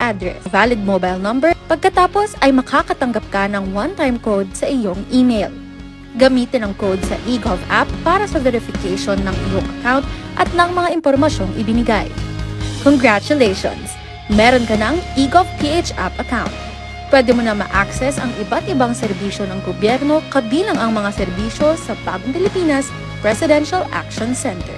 address, valid mobile number, pagkatapos ay makakatanggap ka ng one-time code sa iyong email. Gamitin ang code sa eGov app para sa verification ng iyong account at ng mga impormasyong ibinigay. Congratulations! Meron ka ng eGov PH app account. Pwede mo na ma-access ang iba't ibang serbisyo ng gobyerno kabilang ang mga serbisyo sa Bagong Pilipinas Presidential Action Center.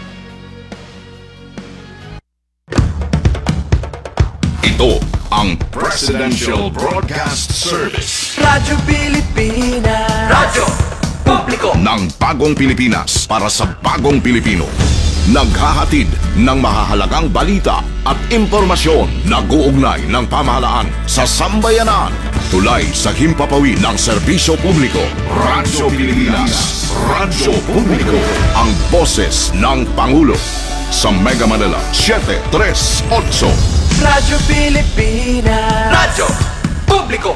Ito ang Presidential Broadcast Service. Radyo Pilipinas. Radyo Publiko Ng Bagong Pilipinas para sa Bagong Pilipino. Naghahatid ng mahahalagang balita at impormasyon na guugnay ng pamahalaan sa sambayanan. Tulay sa himpapawid ng serbisyo publiko. Radyo Pilipinas. Radyo Publiko. Ang boses ng Pangulo. Sa Mega Manila, 738. Radyo Pilipinas. Radyo Publiko.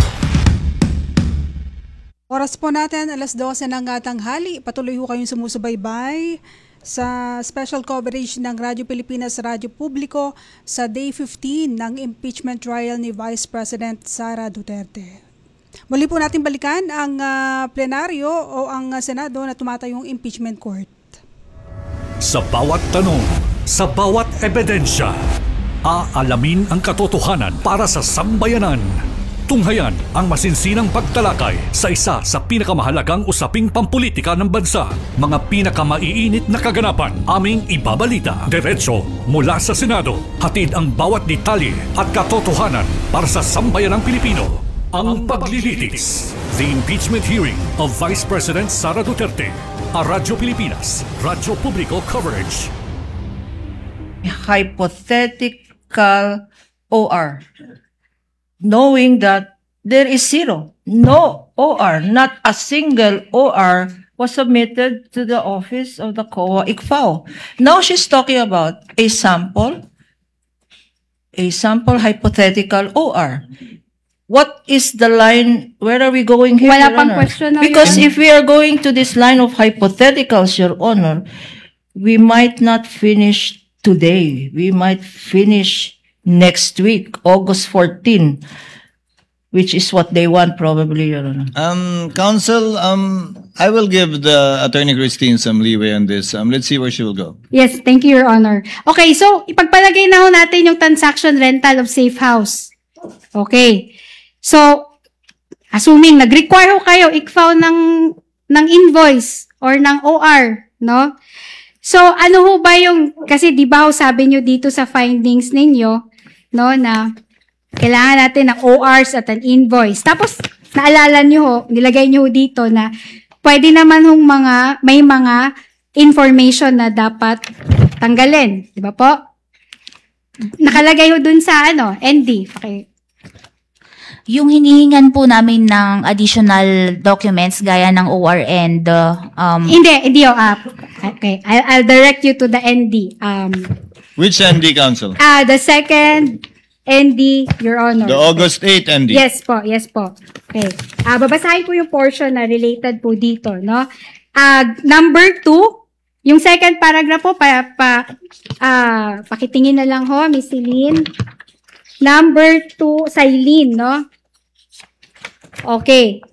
Oras po natin, 12:00 ng tanghali. Patuloy ho kayong sumusubaybay sa special coverage ng Radyo Pilipinas, Radyo Publiko sa Day 15 ng impeachment trial ni Vice President Sara Duterte. Muli po natin balikan ang plenaryo o ang Senado na tumatayong impeachment court. Sa bawat tanong, sa bawat ebidensya, aalamin ang katotohanan para sa sambayanan. Tunghayan ang masinsinang pagtalakay sa isa sa pinakamahalagang usaping pampulitika ng bansa. Mga pinakamaiinit na kaganapan aming ibabalita. Diretso mula sa Senado. Hatid ang bawat detalye at katotohanan para sa sambayanang Pilipino. Ang paglilitis. The impeachment hearing of Vice President Sara Duterte. A Radyo Pilipinas, Radyo Publiko coverage. Hypothetical OR. Knowing that there is no OR, not a single OR was submitted to the office of the COA ICFAO. Now she's talking about a sample hypothetical OR. What is the line? Where are we going here, Wala Your pang Honor? question, Because Your if we are going to this line of hypotheticals, Your Honor, we might not finish today. We might finish next week, August 14, which is what they want probably, Your Honor. Counsel, I will give the Attorney Christine some leeway on this. Let's see where she will go. Yes, thank you, Your Honor. Okay, so ipagpalagay na ho natin yung transaction rental of safe house. Okay. So, assuming nag-require ho kayo ICFAO ng invoice or ng OR, no? So, ano ho ba yung, kasi di ba ho sabi nyo dito sa findings ninyo, no, na kailangan natin ng ORs at an invoice. Tapos, naalala nyo ho, nilagay nyo ho dito na pwede naman hong may mga information na dapat tanggalin. Di ba po? Nakalagay ho dun sa ND. Okay. Yung hinihingan po namin ng additional documents gaya ng OR and Hindi ho. Okay, I'll direct you to the ND. Which ND, Counsel? The second ND, Your Honor. The August 8 ND? Yes po. Okay. Babasahin ko yung portion na related po dito, no? Number 2, yung second paragraph po, pakitingin na lang ho, Miss Celine. Number 2, Silene, no? Okay.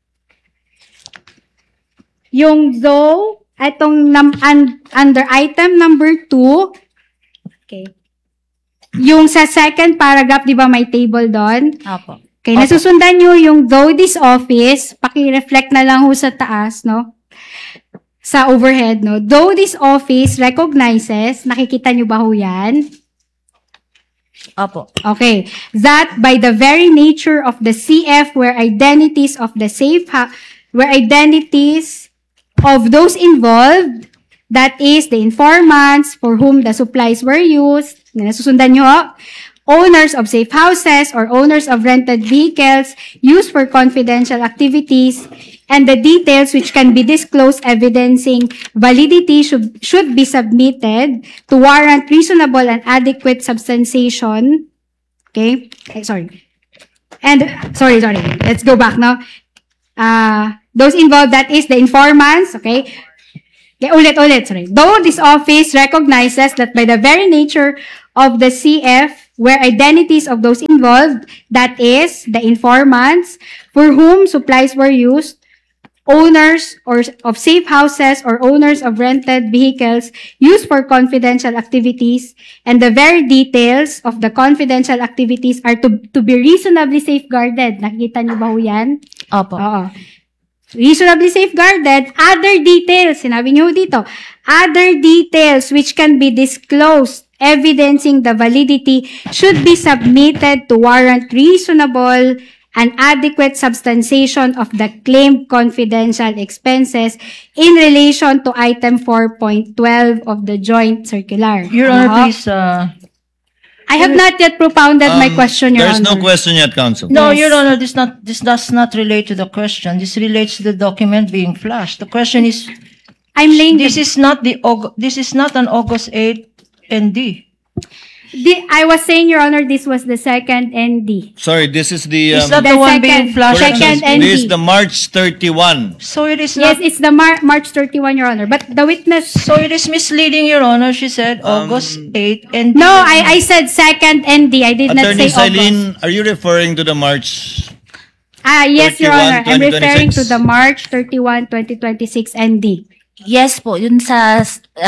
Yung though, itong under item number 2, okay. Yung sa second paragraph, di ba may table doon? Apo. Okay, nasusundan nyo yung though this office, paki-reflect na lang ho sa taas, no? Sa overhead, no? Though this office recognizes, nakikita nyo ba ho yan? Apo. Okay. That by the very nature of the CF where identities of the where identities of those involved, that is the informants for whom the supplies were used, nasusundan nyo, owners of safe houses or owners of rented vehicles used for confidential activities, and the details which can be disclosed evidencing validity should be submitted to warrant reasonable and adequate substantiation. Okay? Sorry. Let's go back now. Those involved, that is the informants, okay? Okay, ulit, sorry. Though this office recognizes that by the very nature of the CF, where identities of those involved, that is, the informants for whom supplies were used, owners or of safe houses or owners of rented vehicles used for confidential activities, and the very details of the confidential activities are to be reasonably safeguarded. Nakita niyo ba ho yan? Opo. Oo. Reasonably safeguarded. Other details, sinabi niyo dito, other details which can be disclosed evidencing the validity should be submitted to warrant reasonable and adequate substantiation of the claimed confidential expenses in relation to item 4.12 of the joint circular. Your Honor, Ano? please, I have not yet propounded my question, Your There's Honor. no question yet, counsel. no, Yes. Your Honor, this does not relate to the question. This relates to the document being flashed. The question is, I'm laying this is not an August 8 ND. I was saying, Your Honor, this was the second ND. Sorry, this is the Is that The the one second- being flashed? second correction. This is ND. the March 31. So it is Yes, not. it's the March 31, Your Honor. But the witness... So it is misleading, Your Honor. She said August 8 ND. No, I said second ND. I did not Attorney say August. Silene, are you referring to the March? Yes, Your 31, Honor. I'm referring to 2026. the March 31, 2026 ND. Yes po, yun sa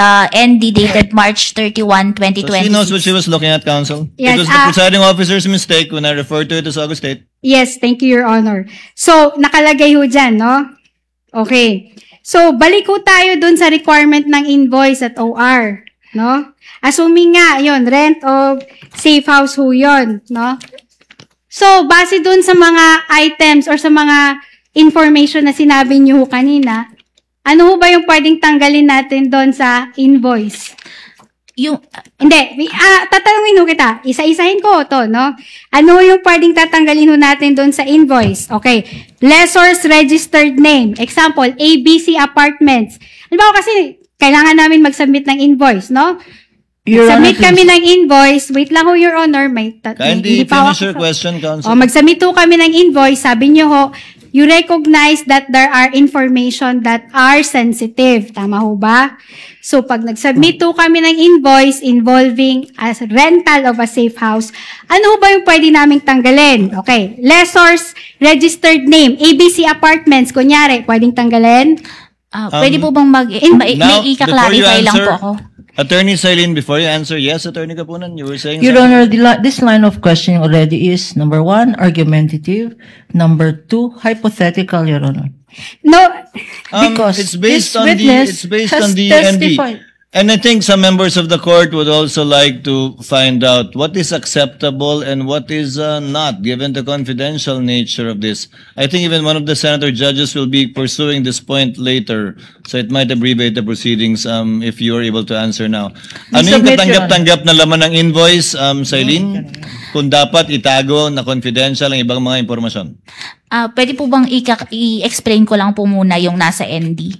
ND dated March 31, So she 2020. knows what she was looking at, counsel. Yes, It was the presiding officer's mistake when I referred to it as August 8. Yes, thank you, Your Honor. So, nakalagay ho dyan, no? Okay. So, balik ho tayo dun sa requirement ng invoice at OR, no? Assuming nga, yun, rent of safe house ho yun, no? So, base dun sa mga items or sa mga information na sinabi niyo ho kanina, ano ho ba yung pwedeng tanggalin natin doon sa invoice? Yung, Hindi, tatanungin ho kita. Isa-isahin ko to, no? Ano yung pwedeng tatanggalin ho natin doon sa invoice? Okay. Lessor's registered name. Example, ABC Apartments. Alam mo kasi, kailangan namin mag-submit ng invoice, no? Your Honor, Submit kami ng invoice. Wait lang ho, Your Honor. Kindly hindi pa finish your ako- question, counsel. O, mag-submit ho kami ng invoice. Sabi niyo ho, you recognize that there are information that are sensitive. Tama ho ba? So, pag nag-submit ho kami ng invoice involving a rental of a safe house, ano ho ba yung pwede naming tanggalin? Okay. Lessor's registered name, ABC Apartments, kunyari, pwedeng tanggalin? pwede po bang may Now, before you ika-clarify lang answer, po ako? Attorney Silene, before you answer, yes, Attorney Kapunan, you were saying Your something? Honor, this line of questioning already is, number 1, argumentative. Number 2, hypothetical, Your Honor. No, Because it's based this on the witness has ND. testified. And I think some members of the court would also like to find out what is acceptable and what is not, given the confidential nature of this. I think even one of the senator judges will be pursuing this point later, so it might abbreviate the proceedings if you are able to answer now. Ano yung Submit, Your katanggap-tanggap na laman ng invoice, Silene? Kung dapat itago na confidential ang ibang mga impormasyon. Pwede po bang i-explain ko lang po muna yung nasa ND?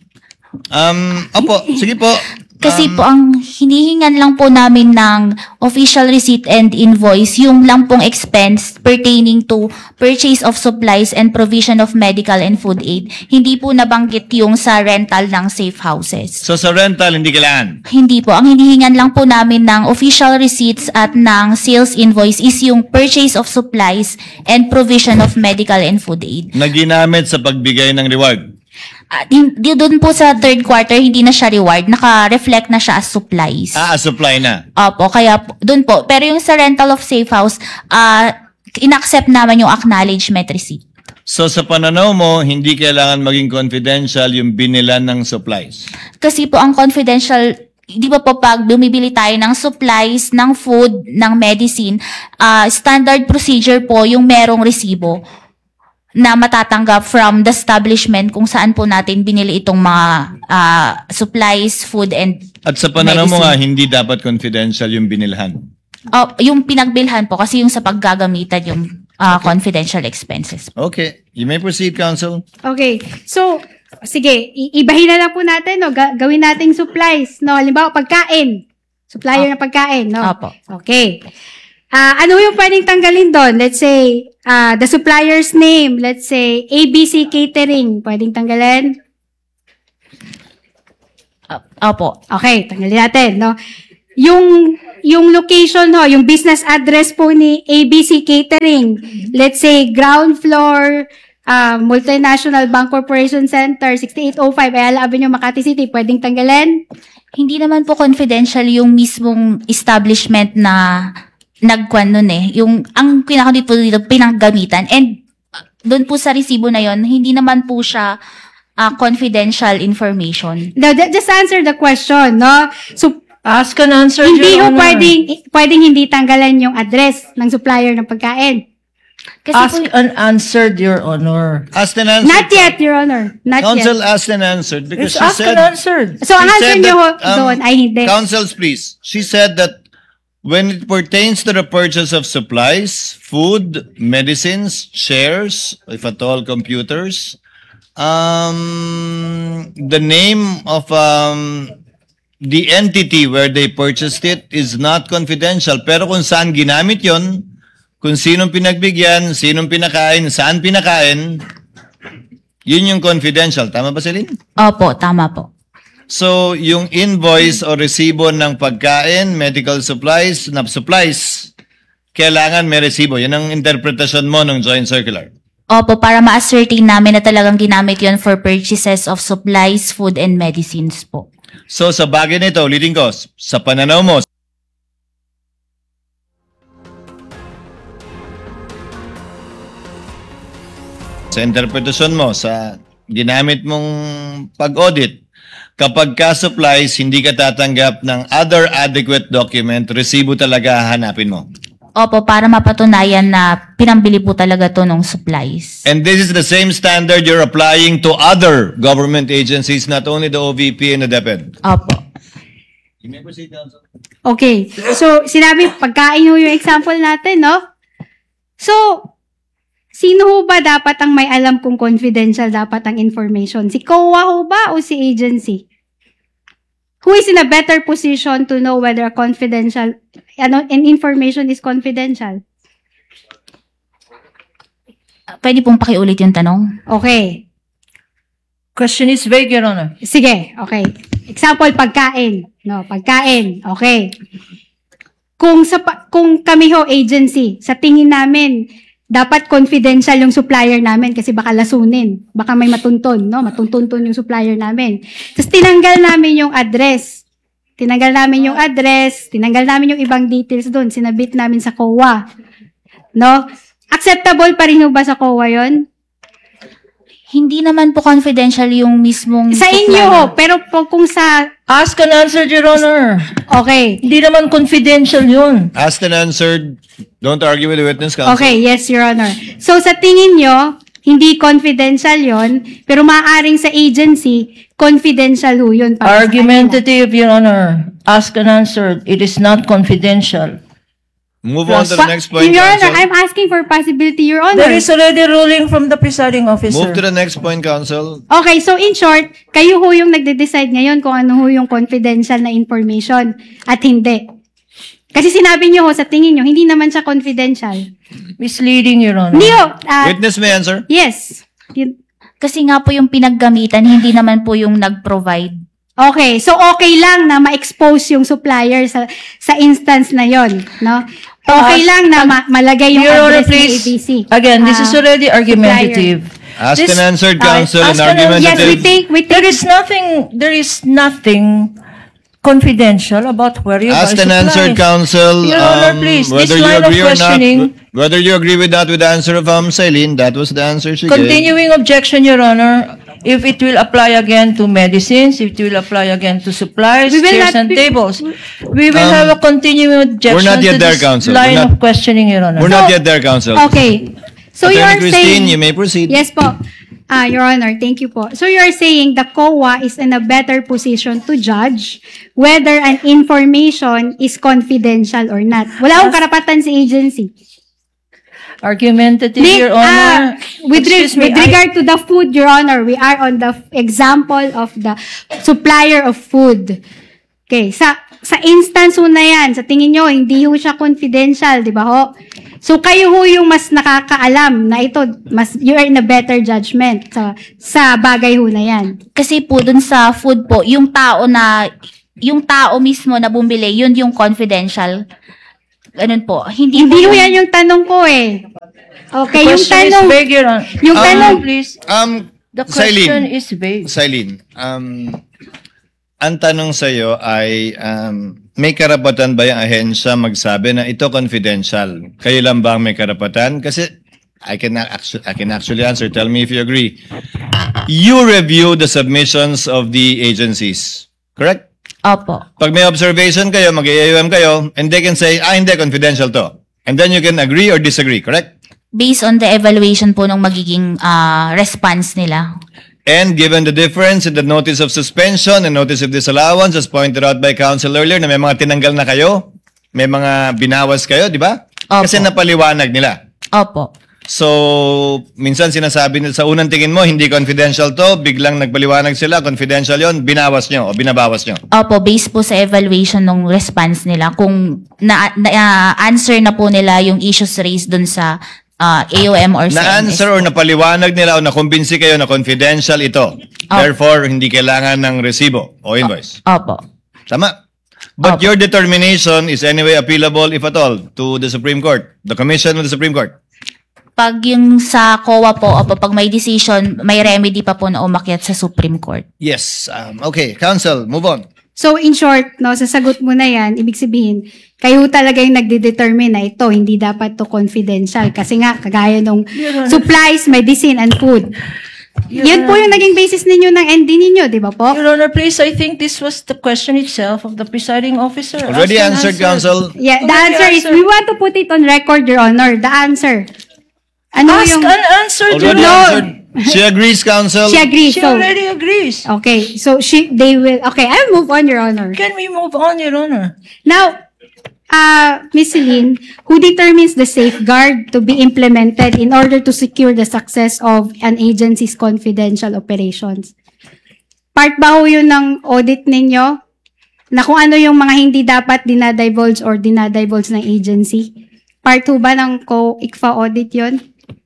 Opo, sige po. Kasi po, ang hinihingan lang po namin ng official receipt and invoice, yung lang pong expense pertaining to purchase of supplies and provision of medical and food aid. Hindi po nabanggit yung sa rental ng safe houses. So sa rental, hindi kailangan. Hindi po. Ang hinihingan lang po namin ng official receipts at ng sales invoice is yung purchase of supplies and provision of medical and food aid. Na ginamit sa pagbigay ng reward. Doon po sa third quarter, hindi na siya reward. Naka-reflect na siya as supplies. Supply na. Opo, kaya doon po. Pero yung sa rental of safe house, in-accept naman yung acknowledgement receipt. So sa pananaw mo, hindi kailangan maging confidential yung binilan ng supplies. Kasi po ang confidential, di ba po pag bumibili tayo ng supplies, ng food, ng medicine, standard procedure po yung merong resibo na matatanggap from the establishment kung saan po natin binili itong mga supplies, food, and At sa pananaw mo medicine. nga, hindi dapat confidential yung binilhan. Yung pinagbilhan po kasi yung sa paggagamitan yung confidential expenses. Okay. You may proceed, counsel. okay. So, sige, ibahin na lang po natin, no? Gawin nating supplies, no? Halimbawa, pagkain. Supplier ng pagkain, no? Opo. Okay. Ano yung pwedeng tanggalin doon? Let's say, the supplier's name. Let's say, ABC Catering. Pwedeng tanggalin? Opo. Okay, tanggalin natin, no? yung location ho, yung business address po ni ABC Catering, let's say ground floor, Multinational Bank Corporation Center, 6805, Ayala Avenue, Makati City, pwedeng tanggalin? Hindi naman po confidential yung mismong establishment na nagkwan nun eh. Yung, ang pinakadit po dito, pinanggamitan. And doon po sa resibo na yon, hindi naman po siya confidential information. Now, just answer the question, no? So, Ask and answer, hindi Your ho Honor. pwedeng hindi tanggalan yung address ng supplier ng pagkain. Kasi Ask po, and answered, Your Honor. Asked and answered. Not yet, Your Honor. Not Counsel yet. asked and answered because It's she asked and said... answered. So, ang She answer said nyo ho that, doon ay hindi. Counsels, please. She said that when it pertains to the purchase of supplies, food, medicines, shares, if at all, computers, the name of the entity where they purchased it is not confidential. Pero kung saan ginamit yon, kung sinong pinagbigyan, sinong pinakain, saan pinakain, yun yung confidential. Tama ba, Celine? opo, tama po. So, yung invoice o resibo ng pagkain, medical supplies, kailangan may resibo. Yan ang interpretasyon mo ng joint circular. Opo, para ma-ascertain namin na talagang ginamit yon for purchases of supplies, food, and medicines po. So, sa bagay nito, ulitin ko, sa pananaw mo, sa interpretasyon mo, sa ginamit mong pag-audit, kapag ka-supplies, hindi ka tatanggap ng other adequate document, resibo talaga hanapin mo. Opo, para mapatunayan na pinambili po talaga to ng supplies. And this is the same standard you're applying to other government agencies, not only the OVP and the DepEd. Opo. You may proceed, Counsel. Okay. So, sinabi, pagkain ho yung example natin, no? So, sino ho ba dapat ang may alam kung confidential dapat ang information? Si COA ho ba o si agency? Who is in a better position to know whether a confidential an information is confidential? Pwede pong pakiulit yung tanong? Okay. Question is vague, Your Honor. Sige, okay. Example, pagkain. No, pagkain. Okay. Kung kami ho agency, sa tingin namin, dapat confidential yung supplier namin kasi baka lasunin. Baka may matunton, no? Matuntunton yung supplier namin. Tapos tinanggal namin yung address. Tinanggal namin yung ibang details doon. Sinabit namin sa COA. No? Acceptable pa rin ho ba sa COA yon? Hindi naman po confidential yung mismong Sa inyo ho, pero kung sa... Ask and answered, Your Honor. Okay. Hindi naman confidential yun. Asked and answered. Don't argue with the witness, Counsel. Okay, yes, Your Honor. So, sa tingin nyo, hindi confidential yon, pero maaaring sa agency, confidential ho yun. para sa Argumentative, Your Honor. Ask and answered. It is not confidential. Move on to the kanila. next point, Your Honor, Counsel. I'm asking for possibility, Your Honor. There is already ruling from the presiding officer. Move to the next point, Counsel. Okay, so in short, kayo ho yung nagde-decide ngayon kung ano ho yung confidential na information at hindi. Kasi sinabi niyo ho, sa tingin niyo, hindi naman siya confidential. Misleading, Your Honor. Hindi ho. Witness may answer. Yes. Kasi nga po yung pinaggamitan, hindi naman po yung nag-provide. Okay, so okay lang na ma-expose yung supplier sa instance na yon, no? Okay lang na malagay yung Your Honor, address ng please. ABC. Again, this is already argumentative. Asked This- and answered, Counsel, Asked and and- Yes, we argumentative. take There is nothing confidential about where you buy Asked and answered, supplies. Counsel. Your Honor, please, this whether you line of agree or not, questioning- whether you agree with that with the answer of Celine, that was the answer she gave. Continuing objection, Your Honor. If it will apply again to medicines, if it will apply again to supplies, We will chairs, not and be- tables, we will have a continuing objection not to yet there, this Counsel. line We're not- of questioning, Your Honor. We're not yet there, Counsel. Okay. So you are Attorney Christine, saying... you may proceed. Yes po. Your Honor, thank you po. So you are saying the COA is in a better position to judge whether an information is confidential or not. Wala akong karapatan sa agency. Argumentative, Your Honor. With Excuse me, regard to the food, Your Honor, we are on the example of the supplier of food. Okay, sa instance ho na yan, sa tingin nyo, hindi ho siya confidential, di ba ho? So kayo ho yung mas nakakaalam na ito, you are in a better judgment sa bagay ho na yan. Kasi po dun sa food po, yung tao na yung tao mismo na bumili, yun yung confidential. Ganun po. Hindi Hindi po ko yan yung tanong ko eh. Okay, yung Question is tanong, vague, Your Honor. yung tanong, Please, the Silene. question is vague. Silene, ang tanong sa'yo ay, may karapatan ba yung ahensya magsabi na ito confidential? Kayo lang ba ang may karapatan? Kasi I can actually answer. Tell me if you agree. You review the submissions of the agencies, correct? Opo. Pag may observation kayo, mag-AUM kayo, and they can say, hindi, confidential to. And then you can agree or disagree, correct? Based on the evaluation po ng magiging response nila. And given the difference in the notice of suspension and notice of disallowance, as pointed out by counsel earlier, na may mga tinanggal na kayo, may mga binawas kayo, di ba? Opo. Kasi napaliwanag nila. Opo. So, minsan sinasabi nila sa unang tingin mo, hindi confidential to, biglang nagpaliwanag sila, confidential yon, binawas nyo o binabawas nyo. Opo, based po sa evaluation ng response nila. Kung na-answer na po nila yung issues raised dun sa AOM or sa Na-answer or napaliwanag nila o nakumbinsi kayo na confidential ito. Therefore, hindi kailangan ng resibo o invoice. Opo. Tama. But your determination is anyway appealable, if at all, to the Supreme Court, the Commission of the Supreme Court. Pag yung sa COA po, opo, pag may decision, may remedy pa po na umakyat sa Supreme Court. Yes. Okay, counsel, move on. so in short, no, sasagot mo na yan, ibig sabihin, kayo talaga yung nagde-determine na ito, hindi dapat to confidential. Kasi nga, kagaya nung supplies, medicine, and food. Yan po yung naging basis ninyo ng ND ninyo, di ba po? Your Honor, please, I think this was the question itself of the presiding officer. Already Ask and answered, answer. counsel. Yeah, the Already answer is, answered. we want to put it on record, Your Honor. The answer. Ano Ask yung... and answer, Your Already Honor. answered. She agrees, counsel. She agrees. She So, already agrees. okay. So, they will... Okay, I'll move on, Your Honor. Can we move on, Your Honor? Now, Ms. Celine, who determines the safeguard to be implemented in order to secure the success of an agency's confidential operations? Part ba ho yun ng audit ninyo? Na kung ano yung mga hindi dapat dinadivulge or dinadivulge ng agency? Part ho ba ng ICFA audit yun?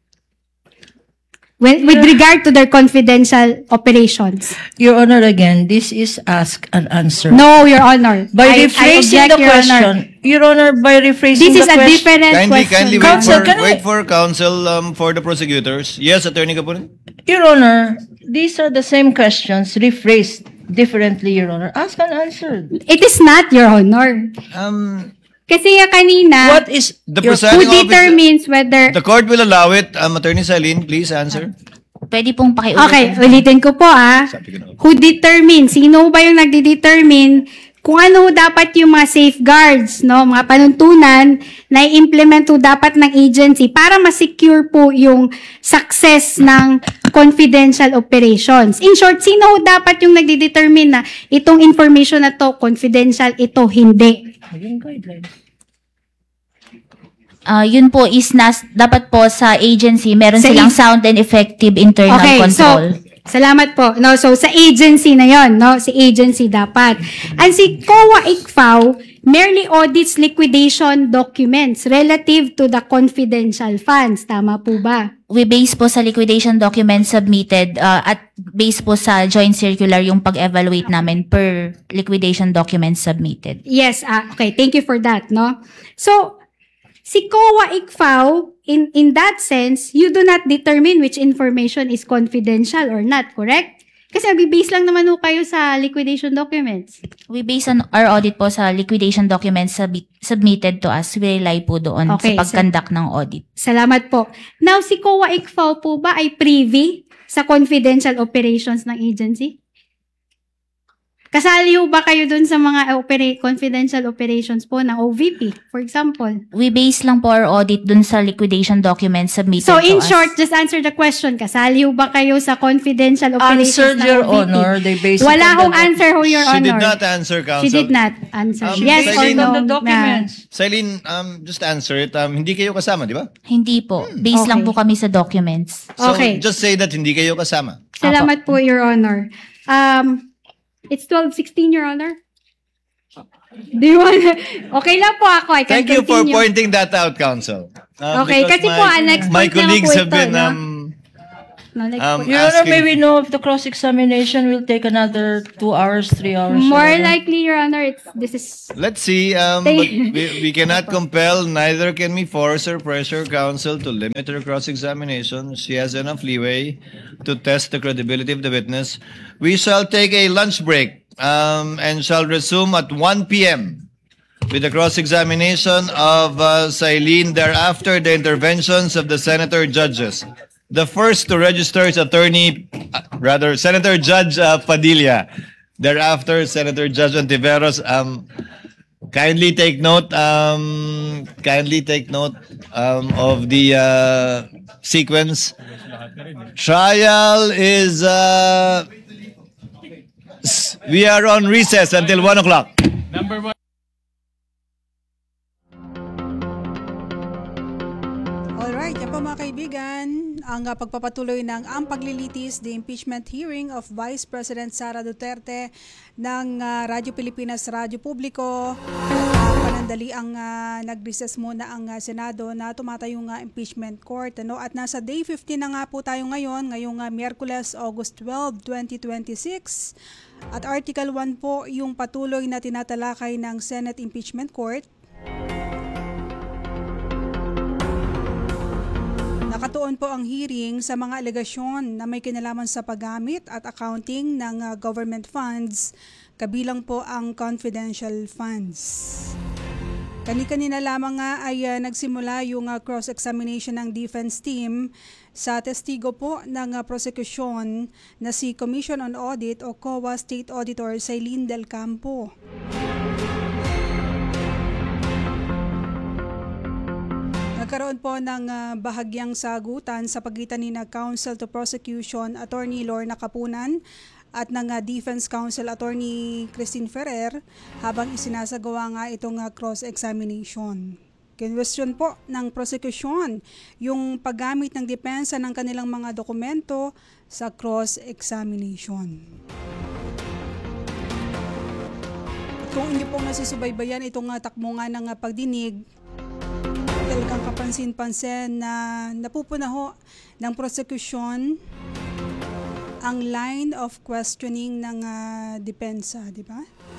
With regard to their confidential operations? Your Honor, again, this is ask and answer. No, Your Honor. By I rephrasing object, the Your Honor. question, Your Honor, by rephrasing This is the a question, different question. Kindly Counsel, can I- wait for counsel for the prosecutors. Yes, Attorney Kapunin. Your Honor, these are the same questions rephrased differently, Your Honor. Ask and answer. It is not, Your Honor. Kasi nga kanina, What is The your- presiding who officer, determines whether... the court will allow it. Attorney Celine, please answer. Pwede pong pakiulit. Okay, ulitin ko po Who determines? Sino ba yung nagde-determine kung ano dapat yung mga safeguards, no? Mga panuntunan na i-implement po dapat ng agency para ma-secure po yung success ng confidential operations. In short, sino dapat yung nagde-determine na itong information na to confidential, ito hindi? Yun po is dapat po sa agency, meron Sa silang sound and effective internal Okay, control. so, salamat po. No, so, sa agency na yon, no? Si agency dapat. And si COA ICFAO merely audits liquidation documents relative to the confidential funds. Tama po ba? We base po sa liquidation documents submitted at base po sa joint circular yung pag-evaluate namin per liquidation documents submitted. Yes, okay. Thank you for that, no? So, si COA ICFAO, in that sense, you do not determine which information is confidential or not, correct? Kasi nag-base lang naman ho kayo sa liquidation documents. We base on our audit po sa liquidation documents submitted to us. We rely po doon Okay, sa pag-conduct ng audit. Salamat po. Now, si COA ICFAO po ba ay privy sa confidential operations ng agency? Kasali ho ba kayo dun sa mga confidential operations po ng OVP, for example? We base lang po our audit dun sa liquidation documents submitted So, to in us. short, just answer the question. Kasali ho ba kayo sa confidential operations Answered, ng Your OVP? Honor. They base it Wala on hong the- answer ho, Your She Honor. did not answer, counsel. She did not answer. Yes or Celine, no? on the documents. Celine, just answer it. Hindi kayo kasama, di ba? Hindi po. Base lang Okay. po kami sa documents. So, Okay. just say that hindi kayo kasama. Salamat po, Your Honor. It's 12:16, Your Honor. Do you want Okay lang po ako. I can Thank you for continue. pointing that out, counsel. Okay, Because kasi po, next my point na lang colleagues po have ito, been no? No, like, Your Honor, may we know if the cross-examination will take another 2 hours, 3 hours? more Your Honor? likely, Your Honor, this is Let's see. But we cannot compel, neither can we force or pressure counsel to limit her cross-examination. She has enough leeway to test the credibility of the witness. We shall take a lunch break and shall resume at 1 p.m. with the cross-examination of Sailin. Thereafter, the interventions of the senator judges. The first to register is Senator Judge Padilla. Thereafter, Senator Judge Antiveros. Kindly take note. Of the sequence. Trial is. We are on recess until 1 o'clock. Alright, yan po mga kaibigan, ang pagpapatuloy ng paglilitis, the impeachment hearing of Vice President Sara Duterte ng Radyo Pilipinas, Radyo Publiko. Panandali ang nag-recess muna ang Senado na tumatayong impeachment court. At nasa day 15 na nga po tayo ngayong Miyerkules, August 12, 2026. At Article 1 po yung patuloy na tinatalakay ng Senate Impeachment Court. Nakatuon po ang hearing sa mga alegasyon na may kinalaman sa paggamit at accounting ng government funds, kabilang po ang confidential funds. Kani-kanina lamang nga ay nagsimula yung cross-examination ng defense team sa testigo po ng prosekusyon na si Commission on Audit o COA State Auditor Sailin Del Campo. Nagkaroon po ng bahagyang sagutan sa pagitan ni Counsel to Prosecution Attorney Lorna Kapunan at ng Defense Counsel Attorney Christine Ferrer habang isinasagawa nga itong cross-examination. Kinwestiyon po ng prosecution yung paggamit ng depensa ng kanilang mga dokumento sa cross-examination. At kung inyo pong nasusubaybayan itong takbo nga ng pagdinig, talagang kapansin-pansin na napupuna ho ng prosecution ang line of questioning ng depensa, di ba?